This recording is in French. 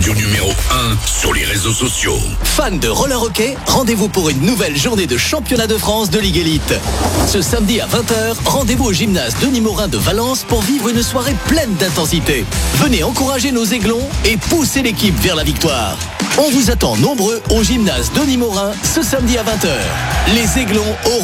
radio numéro 1 sur les réseaux sociaux. Fans de roller hockey, rendez-vous pour une nouvelle journée de championnat de France de Ligue Élite. Ce samedi à 20h, rendez-vous au gymnase Denis Morin de Valence pour vivre une soirée pleine d'intensité. Venez encourager nos aiglons et pousser l'équipe vers la victoire. On vous attend nombreux au gymnase Denis Morin ce samedi à 20h. Les aiglons auront